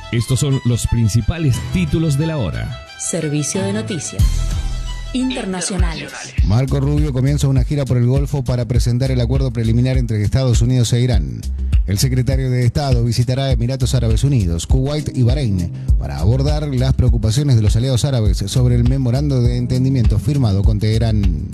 Estos son los principales títulos de la hora. Servicio de noticias internacionales. Marco Rubio comienza una gira por el Golfo para presentar el acuerdo preliminar entre Estados Unidos e Irán. El secretario de Estado visitará Emiratos Árabes Unidos, Kuwait y Bahrein para abordar las preocupaciones de los aliados árabes sobre el memorando de entendimiento firmado con Teherán.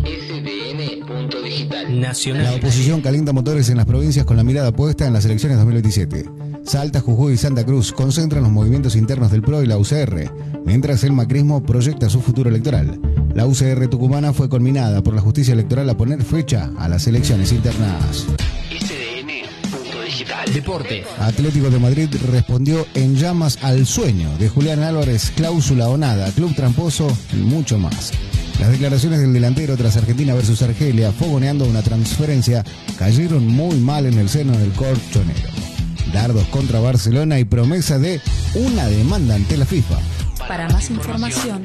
Nacional. La oposición calienta motores en las provincias con la mirada puesta en las elecciones 2027. Salta, Jujuy y Santa Cruz concentran los movimientos internos del PRO y la UCR, mientras el macrismo proyecta su futuro electoral. La UCR tucumana fue conminada por la justicia electoral a poner fecha a las elecciones internas. Deporte. Atlético de Madrid respondió en llamas al sueño de Julián Álvarez, cláusula o nada, club tramposo y mucho más. Las declaraciones del delantero tras Argentina versus Argelia, fogoneando una transferencia, cayeron muy mal en el seno del colchonero. Dardos contra Barcelona y promesa de una demanda ante la FIFA. Para más información,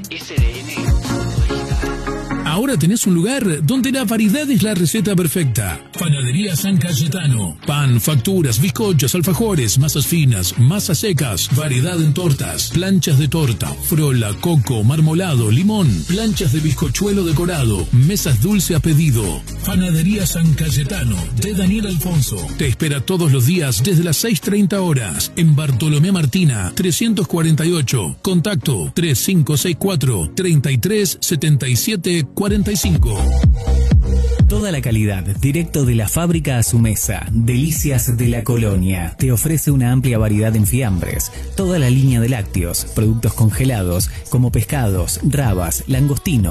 Ahora tenés un lugar donde la variedad es la receta perfecta. Panadería San Cayetano. Pan, facturas, bizcochos, alfajores, masas finas, masas secas, variedad en tortas, planchas de torta, frola, coco, marmolado, limón, planchas de bizcochuelo decorado, mesas dulce a pedido. Panadería San Cayetano de Daniel Alfonso. Te espera todos los días desde las 6:30 horas en Bartolomé Martina 348. Contacto 3564 33 77 45. Toda la calidad, directo de la fábrica a su mesa. Delicias de la Colonia. Te ofrece una amplia variedad en fiambres. Toda la línea de lácteos, productos congelados, como pescados, rabas, langostinos.